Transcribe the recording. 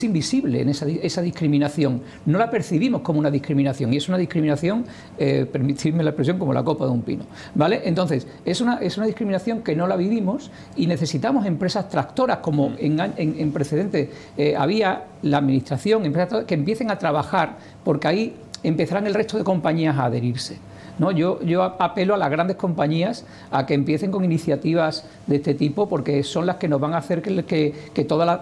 invisible en esa discriminación, no la percibimos como una discriminación y es una discriminación, permitidme la expresión, como la copa de un pino, ¿vale? Entonces, es una discriminación que no la vivimos y necesitamos empresas tractoras, como en precedentes había la administración, empresas que empiecen a trabajar, porque ahí empezarán el resto de compañías a adherirse, ¿no? Yo apelo a las grandes compañías a que empiecen con iniciativas de este tipo, porque son las que nos van a hacer que todas